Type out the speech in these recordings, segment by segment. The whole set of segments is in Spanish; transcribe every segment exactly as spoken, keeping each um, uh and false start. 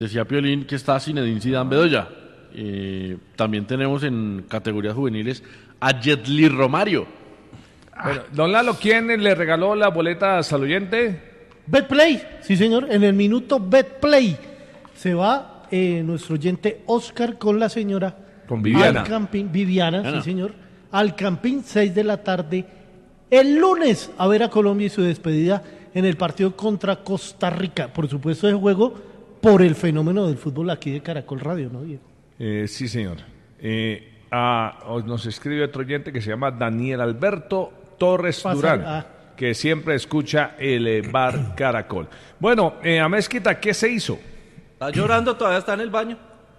Decía Piolín que está Zinedine Zidane Bedoya. Eh, también tenemos en categorías juveniles a Jetly Romario. Bueno, don Lalo, ¿quién le regaló las boletas al oyente? Betplay, sí señor, en el minuto Betplay se va eh, nuestro oyente Oscar con la señora Con Viviana. al Campín, Viviana, Viviana. sí señor, al Campín, seis de la tarde, el lunes, a ver a Colombia y su despedida en el partido contra Costa Rica. Por supuesto, ese juego por el fenómeno del fútbol aquí de Caracol Radio, ¿no, Diego? Eh, sí, señor. Eh, ah, nos escribe otro oyente que se llama Daniel Alberto Torres Pasa- Durán, ah. que siempre escucha el eh, Bar Caracol. Bueno, eh, a Mezquita, ¿qué se hizo? Está llorando, todavía está en el baño.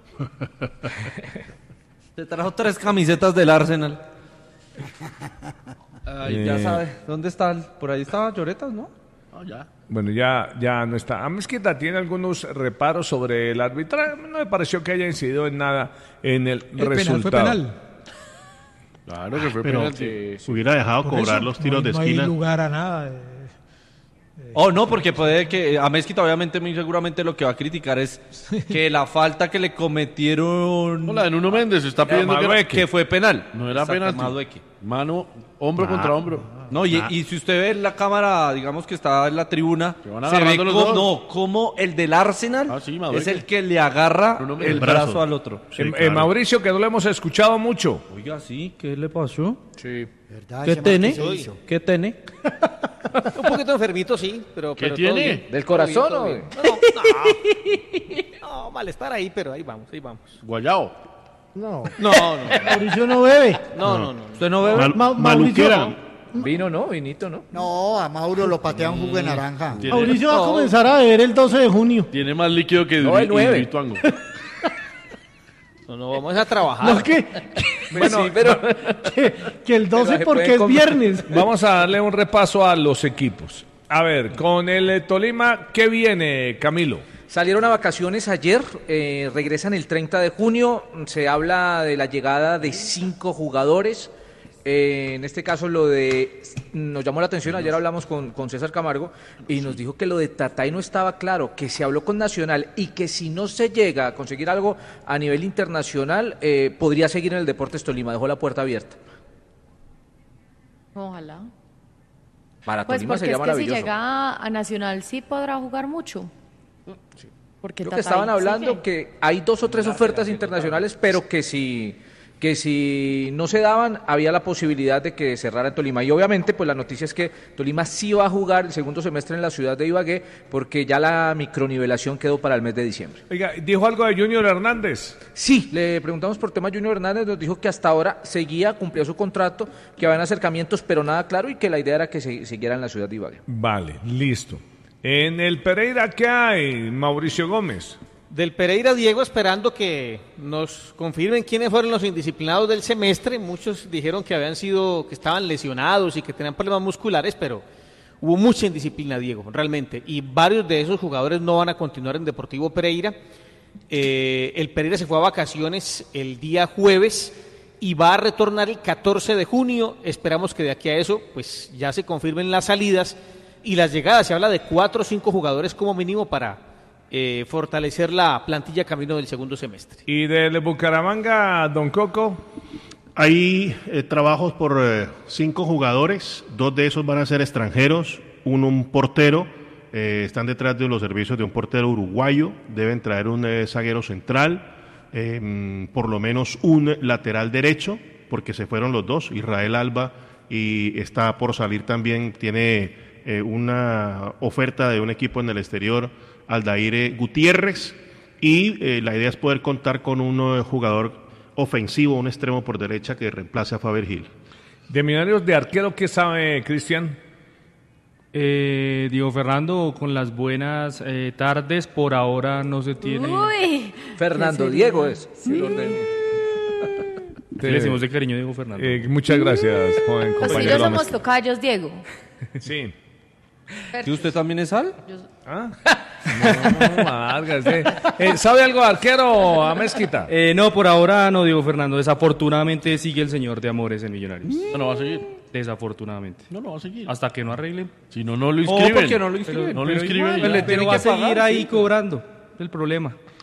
Te trajo tres camisetas del Arsenal. Ay, ya Eh. sabe, ¿dónde está? Por ahí estaba Lloretas, ¿no? No, ya. Bueno, ya, ya no está. A Mezquita tiene algunos reparos sobre el arbitraje. No me pareció que haya incidido en nada en el, El resultado. penal fue penal. Claro que fue Pero penalti. hubiera dejado Por cobrar eso, los tiros no, de no esquina. hay lugar a nada. eh. Oh, no, porque puede que a Mezquita obviamente muy seguramente lo que va a criticar es que la falta que le cometieron No, la de Nuno Méndez está pidiendo que, Madueque. que fue penal. no era Exacto, penalti. Madueque. Mano, hombro contra hombro. No, y, y si usted ve en la cámara, digamos que está en la tribuna, Que van se ve agarrando los como, dos. no, como el del Arsenal Ah, sí, Madueque. es el que le agarra Bruno el Méndez. brazo. brazo. al otro. Sí, Eh, eh, claro. Mauricio, que no lo hemos escuchado mucho. Oiga, sí, ¿qué le pasó? Sí. ¿Verdad? ¿Qué Ese tiene? man que se hizo. ¿Qué tiene? Un poquito enfermito, sí, pero... ¿Qué pero tiene? todo bien. ¿Del corazón Todo o bien, de- todo bien. No, no. No, malestar ahí, pero ahí vamos, ahí vamos. Guayao. No, No, no, Mauricio no bebe. no, no, no. ¿Usted no ve? Mal- Ma- Maluquera. Mauricio, Vino, ¿no? Vinito, ¿no? No, a Mauro lo patea un jugo de naranja. Tiene, Mauricio va a No. comenzar a beber el doce de junio. tiene más líquido que No, el nueve. Hidroituango. No, no, vamos a trabajar. No, que, Bueno, pero que, que el doce se porque puede es comer. viernes. Vamos a darle un repaso a los equipos. A ver, con el eh, Tolima, ¿qué viene, Camilo? Salieron a vacaciones ayer, eh, regresan el treinta de junio, se habla de la llegada de cinco jugadores, eh, en este caso lo de, nos llamó la atención, ayer hablamos con, con César Camargo y nos dijo que lo de Tatay no estaba claro, que se habló con Nacional y que si no se llega a conseguir algo a nivel internacional, eh, podría seguir en el Deportes Tolima, dejó la puerta abierta. Ojalá. Para Pues Tolima porque sería es que si maravilloso. llega a Nacional sí podrá jugar mucho. Porque Creo que Tatay estaban hablando sigue. que hay dos o tres ofertas internacionales, pero que si que si no se daban, había la posibilidad de que cerrara en Tolima. Y obviamente, pues la noticia es que Tolima sí va a jugar el segundo semestre en la ciudad de Ibagué, porque ya la micronivelación quedó para el mes de diciembre. Oiga, dijo algo de Junior Hernández. Sí, le preguntamos por tema Junior Hernández, nos dijo que hasta ahora seguía, cumplía su contrato, que habían acercamientos, pero nada claro, y que la idea era que se siguiera en la ciudad de Ibagué. Vale, listo. En el Pereira, ¿qué hay, Mauricio Gómez? Del Pereira, Diego, esperando que nos confirmen quiénes fueron los indisciplinados del semestre. Muchos dijeron que habían sido, que estaban lesionados y que tenían problemas musculares, pero hubo mucha indisciplina, Diego, realmente. Y varios de esos jugadores no van a continuar en Deportivo Pereira. Eh, el Pereira se fue a vacaciones el día jueves y va a retornar el catorce de junio. Esperamos que de aquí a eso, pues ya se confirmen las salidas y las llegadas. Se habla de cuatro o cinco jugadores como mínimo para Eh, fortalecer la plantilla camino del segundo semestre. ¿Y del Bucaramanga, Don Coco? Hay eh, trabajos por eh, cinco jugadores, dos de esos van a ser extranjeros, uno un portero, eh, están detrás de los servicios de un portero uruguayo, deben traer un eh, zaguero central, eh, por lo menos un lateral derecho, porque se fueron los dos, Israel Alba, y está por salir también, tiene eh, una oferta de un equipo en el exterior, Aldair Gutiérrez, y eh, la idea es poder contar con un eh, jugador ofensivo, un extremo por derecha que reemplace a Faber Gil. De Millonarios de arquero, ¿qué sabe, Cristian? Eh, Diego Fernando, con las buenas eh, tardes, por ahora no se tiene. Uy, Fernando ¿qué sería? Diego es. Sí. el orden. Le decimos de cariño Diego Fernando. Eh, muchas gracias, joven Pues sí, compañero. yo somos tocayos, Diego. Sí. ¿Y usted también es Al? ¿Ah? No, Vargas, eh. Eh, ¿Sabe algo de arquero, a Mezquita? Eh, no, por ahora no, Diego Fernando. Desafortunadamente sigue el señor de Amores en Millonarios. No, no va a seguir. Desafortunadamente. No, no va a seguir. Hasta que no arreglen. Si no, no lo Oh, inscriben. ¿por qué no lo inscriben? No lo Pero inscriben. igual, ya. le tiene Pero que va a seguir pagar, ahí sí, cobrando. El problema.